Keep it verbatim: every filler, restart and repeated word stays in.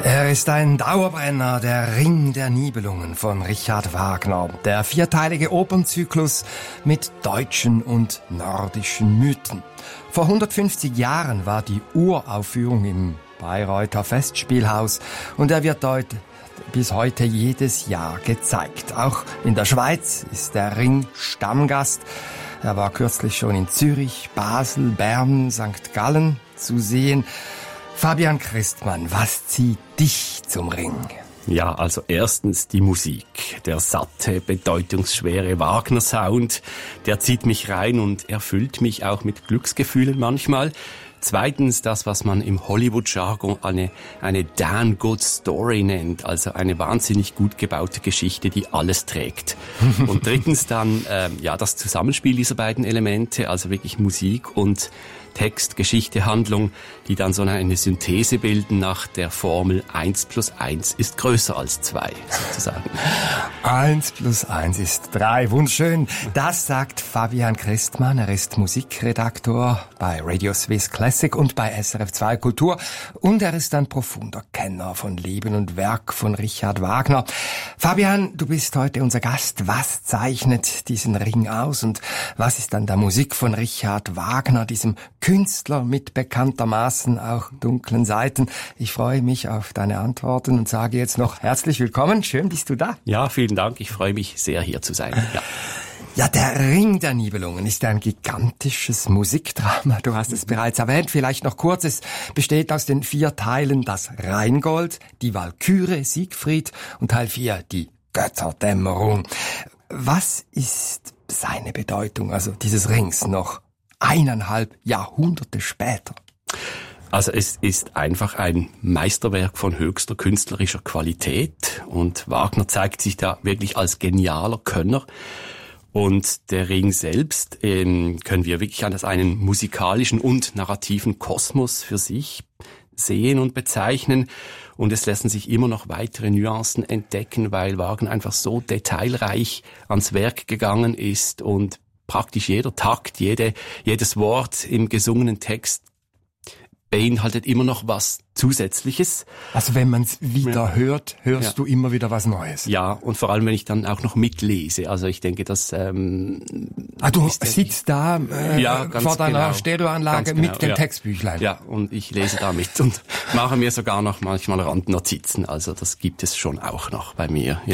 Er ist ein Dauerbrenner, der Ring der Nibelungen von Richard Wagner. Der vierteilige Opernzyklus mit deutschen und nordischen Mythen. Vor hundertfünfzig Jahren war die Uraufführung im Bayreuther Festspielhaus und er wird dort bis heute jedes Jahr gezeigt. Auch in der Schweiz ist der Ring Stammgast. Er war kürzlich schon in Zürich, Basel, Bern, Sankt Gallen zu sehen. Fabian Christmann, was zieht dich zum Ring? Ja, also erstens die Musik. Der satte, bedeutungsschwere Wagner-Sound, der zieht mich rein und erfüllt mich auch mit Glücksgefühlen manchmal. Zweitens das, was man im Hollywood-Jargon eine, eine damn good story nennt, also eine wahnsinnig gut gebaute Geschichte, die alles trägt. Und drittens dann ähm, ja das Zusammenspiel dieser beiden Elemente, also wirklich Musik und Text, Geschichte, Handlung, die dann so eine Synthese bilden nach der Formel eins plus eins ist größer als zwei, sozusagen. eins plus eins ist drei. Wunderschön. Das sagt Fabian Christmann. Er ist Musikredaktor bei Radio Swiss Classic und bei S R F zwei Kultur. Und er ist ein profunder Kenner von Leben und Werk von Richard Wagner. Fabian, du bist heute unser Gast. Was zeichnet diesen Ring aus? Und was ist an der Musik von Richard Wagner, diesem Künstler mit bekanntermaßen auch dunklen Seiten? Ich freue mich auf deine Antworten und sage jetzt noch herzlich willkommen. Schön, bist du da. Ja, vielen Dank. Ich freue mich sehr, hier zu sein. Ja. Ja, der Ring der Nibelungen ist ein gigantisches Musikdrama. Du hast es bereits erwähnt. Vielleicht noch kurz. Es besteht aus den vier Teilen das Rheingold, die Walküre, Siegfried und Teil vier, die Götterdämmerung. Was ist seine Bedeutung, also dieses Rings, noch eineinhalb Jahrhunderte später? Also es ist einfach ein Meisterwerk von höchster künstlerischer Qualität und Wagner zeigt sich da wirklich als genialer Könner. Und der Ring selbst ähm, können wir wirklich als einen musikalischen und narrativen Kosmos für sich sehen und bezeichnen. Und es lassen sich immer noch weitere Nuancen entdecken, weil Wagner einfach so detailreich ans Werk gegangen ist und praktisch jeder Takt, jede, jedes Wort im gesungenen Text beinhaltet immer noch was Zusätzliches. Also wenn man es wieder ja. hört, hörst ja. du immer wieder was Neues. Ja, und vor allem, wenn ich dann auch noch mitlese. Also ich denke, dass... Ähm, ah, du sitzt da äh, ja, vor deiner genau. Stereoanlage Genau, mit dem ja. Textbüchlein. Ja, und ich lese da mit und mache mir sogar noch manchmal Randnotizen. Also das gibt es schon auch noch bei mir. Ja.